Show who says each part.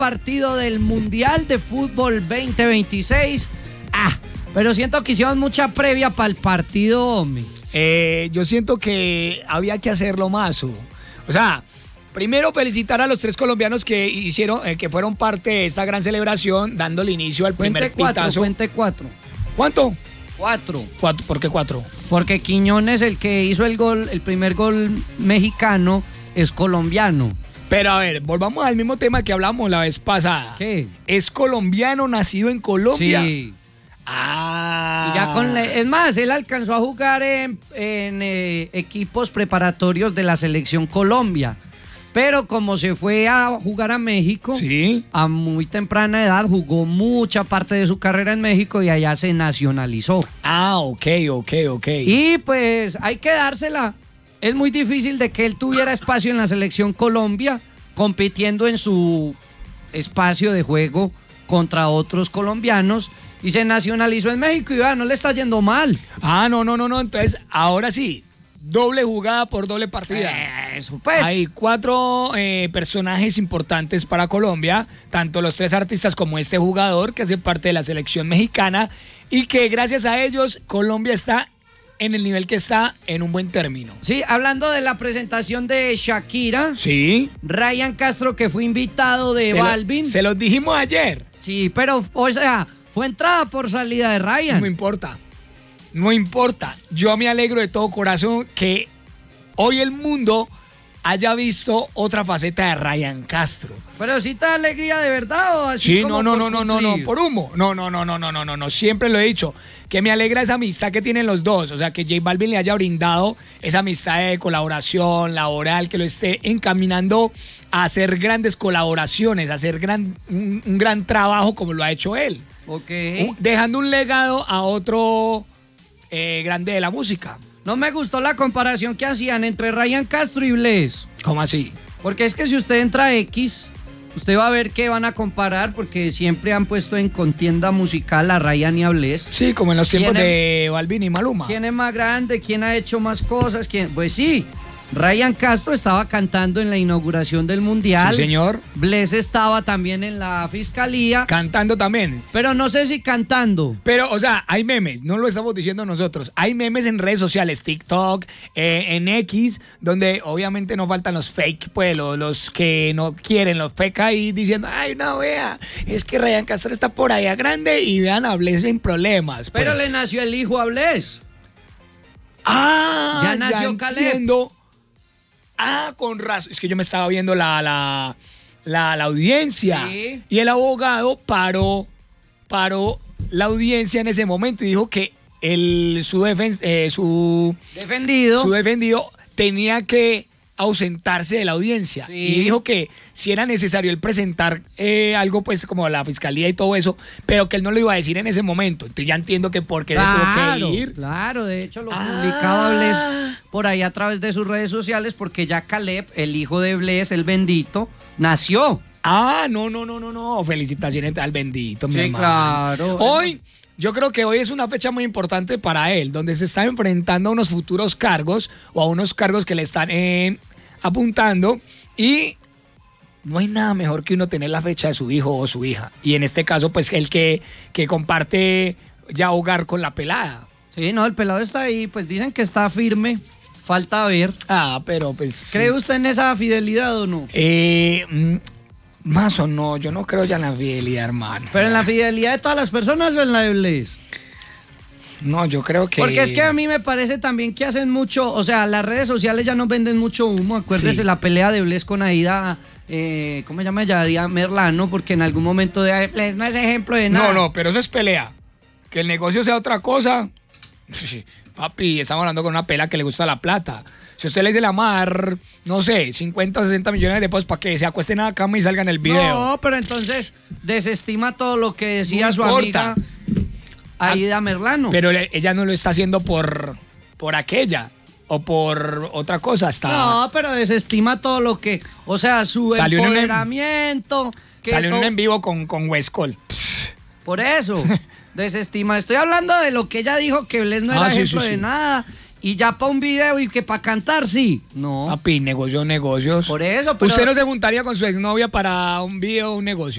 Speaker 1: partido del Mundial de Fútbol 2026. Pero siento que hicimos mucha previa para el partido, hombre.
Speaker 2: Yo siento que había que hacerlo más. O sea, primero felicitar a los 3 colombianos que hicieron, que fueron parte de esta gran celebración, dándole inicio al primer pitazo.
Speaker 1: Cuente 4.
Speaker 2: ¿Cuánto?
Speaker 1: 4.
Speaker 2: ¿Por qué 4?
Speaker 1: Porque Quiñones, el que hizo el primer gol mexicano, es colombiano.
Speaker 2: Pero a ver, volvamos al mismo tema que hablamos la vez pasada.
Speaker 1: ¿Qué?
Speaker 2: ¿Es colombiano, nacido en Colombia?
Speaker 1: Sí. Y ya es más, él alcanzó a jugar en equipos preparatorios de la selección Colombia. Pero como se fue a jugar a México,
Speaker 2: ¿sí?
Speaker 1: A muy temprana edad jugó mucha parte de su carrera en México y allá se nacionalizó.
Speaker 2: Ok.
Speaker 1: Y pues hay que dársela. Es muy difícil de que él tuviera espacio en la selección Colombia, compitiendo en su espacio de juego contra otros colombianos, y se nacionalizó en México y no le está yendo mal.
Speaker 2: No. Entonces, ahora sí, doble jugada por doble partida.
Speaker 1: Eso, pues.
Speaker 2: Hay 4 personajes importantes para Colombia, tanto los 3 artistas como este jugador que hace parte de la selección mexicana, y que gracias a ellos Colombia está en el nivel que está, en un buen término.
Speaker 1: Sí, hablando de la presentación de Shakira.
Speaker 2: Sí.
Speaker 1: Ryan Castro, que fue invitado de Balvin.
Speaker 2: Se los dijimos ayer.
Speaker 1: Sí, pero, o sea, fue entrada por salida de Ryan.
Speaker 2: No importa. Yo me alegro de todo corazón que hoy el mundo haya visto otra faceta de Ryan Castro.
Speaker 1: Pero sí te da alegría de verdad o así.
Speaker 2: Sí, no, por humo. No, siempre lo he dicho. Que me alegra esa amistad que tienen los dos. O sea, que J Balvin le haya brindado esa amistad de colaboración laboral, que lo esté encaminando a hacer grandes colaboraciones, a hacer un gran trabajo como lo ha hecho él.
Speaker 1: Ok.
Speaker 2: Dejando un legado a otro grande de la música.
Speaker 1: No me gustó la comparación que hacían entre Ryan Castro y Bless.
Speaker 2: ¿Cómo así?
Speaker 1: Porque es que si usted entra a X, usted va a ver que van a comparar, porque siempre han puesto en contienda musical a Ryan y a Bless.
Speaker 2: Sí, como en los tiempos de Balvin y Maluma.
Speaker 1: ¿Quién es más grande? ¿Quién ha hecho más cosas? Pues sí, Ryan Castro estaba cantando en la inauguración del Mundial.
Speaker 2: Sí, señor.
Speaker 1: Bless estaba también en la fiscalía.
Speaker 2: Cantando también.
Speaker 1: Pero no sé si cantando.
Speaker 2: Pero, o sea, hay memes, no lo estamos diciendo nosotros. Hay memes en redes sociales, TikTok, en X, donde obviamente no faltan los fake, pues, los que no quieren, los fake ahí diciendo, ay, no, vea, es que Ryan Castro está por allá grande y vean a Bless en problemas.
Speaker 1: Pero
Speaker 2: pues.
Speaker 1: le nació el hijo a Bless.
Speaker 2: Ya
Speaker 1: nació Caleb.
Speaker 2: Entiendo. Con razón. Es que yo me estaba viendo la audiencia.
Speaker 1: Sí.
Speaker 2: Y el abogado paró la audiencia en ese momento y dijo que su defendido tenía que ausentarse de la audiencia.
Speaker 1: Sí.
Speaker 2: Y dijo que si era necesario él presentar algo, pues, como la fiscalía y todo eso, pero que él no lo iba a decir en ese momento. Entonces ya entiendo que por qué tuvo que ir.
Speaker 1: Claro, de hecho lo publicaba Bless por ahí a través de sus redes sociales, porque ya Caleb, el hijo de Bless, el bendito, nació.
Speaker 2: No. Felicitaciones al bendito, mi hermano.
Speaker 1: Claro.
Speaker 2: Yo creo que hoy es una fecha muy importante para él, donde se está enfrentando a unos futuros cargos o a unos cargos que le están apuntando, y no hay nada mejor que uno tener la fecha de su hijo o su hija. Y en este caso, pues, el que comparte ya hogar con la pelada.
Speaker 1: Sí, no, el pelado está ahí, pues dicen que está firme, falta ver.
Speaker 2: Pero pues...
Speaker 1: ¿Cree usted en esa fidelidad o no?
Speaker 2: Más o no, yo no creo ya en la fidelidad, hermano.
Speaker 1: ¿Pero en la fidelidad de todas las personas o en la de Bless?
Speaker 2: No, yo creo que...
Speaker 1: Porque es que a mí me parece también que hacen mucho, o sea, las redes sociales ya nos venden mucho humo. Acuérdese la pelea de Bless con Aida, ¿cómo se llama ella? Aida Merlano, porque en algún momento de Bless no es ejemplo de nada.
Speaker 2: No, pero eso es pelea. Que el negocio sea otra cosa. Papi, estamos hablando con una pela que le gusta la plata. Si usted le dice la mar, no sé, 50 o 60 millones de pesos para que se acuesten a la cama y salga en el video.
Speaker 1: No, pero entonces desestima todo lo que decía su amiga Aida Merlano.
Speaker 2: Pero ella no lo está haciendo por aquella o por otra cosa.
Speaker 1: No, pero desestima todo lo que, o sea, su empoderamiento.
Speaker 2: Salió en un en vivo con Westcol.
Speaker 1: Por eso, desestima. Estoy hablando de lo que ella dijo, que Bless no era ejemplo de nada, Y ya para un video y que para cantar, sí. No.
Speaker 2: Papi, negocios.
Speaker 1: Por eso, pero...
Speaker 2: ¿Usted no se juntaría con su exnovia para un video o un negocio?